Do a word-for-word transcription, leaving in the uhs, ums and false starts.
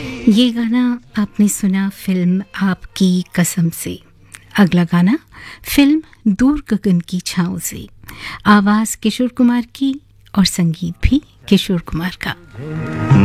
ये गाना आपने सुना फिल्म आपकी कसम से। अगला गाना फिल्म दूर गगन की छाँव से। आवाज़ किशोर कुमार की और संगीत भी किशोर कुमार का।